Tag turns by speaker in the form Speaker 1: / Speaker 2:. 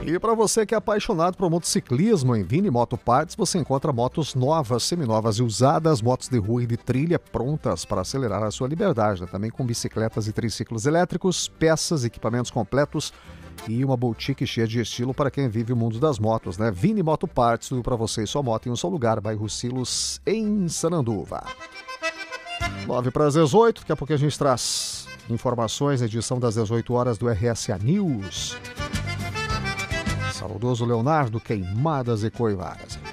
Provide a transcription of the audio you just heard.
Speaker 1: E para você que é apaixonado por motociclismo, em Vini Moto Parts você encontra motos novas, seminovas e usadas, motos de rua e de trilha prontas para acelerar a sua liberdade, né? Também com bicicletas e triciclos elétricos, peças, equipamentos completos e uma boutique cheia de estilo para quem vive o mundo das motos, né? Vini Moto Parts, tudo para você e sua moto em um só lugar, bairro Silos, em Sananduva. 9:18, daqui a pouco a gente traz informações, edição das 18 horas do RSA News. Saudoso Leonardo, Queimadas e Coivaras.